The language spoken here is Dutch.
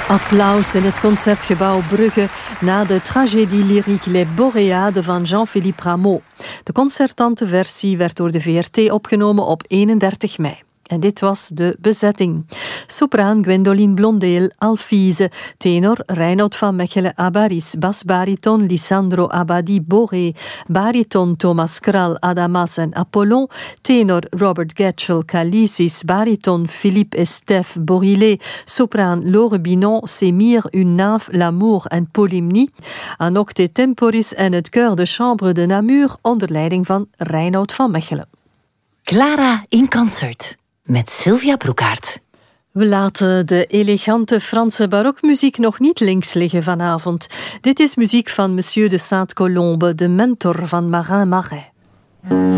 Applaus in het Concertgebouw Brugge na de tragédie lyrique Les Boréades van Jean-Philippe Rameau. De concertante versie werd door de VRT opgenomen op 31 mei. En dit was de bezetting. Sopraan Gwendoline Blondeel, Alphise. Tenor Reinoud van Mechelen, Abaris. Basbariton Lisandro Abadi Boré. Bariton Thomas Kral, Adamas en Apollon. Tenor Robert Getchell, Calicis. Bariton Philippe Estève, Borilé. Sopraan Laure Binon, Semir, Une Nymphe, L'amour en Polymnie. Aan octet temporis en het chœur de chambre de Namur onder leiding van Reinoud van Mechelen. Clara in concert. Met Sylvia Broekaert. We laten de elegante Franse barokmuziek nog niet links liggen vanavond. Dit is muziek van Monsieur de Sainte-Colombe, de mentor van Marin Marais.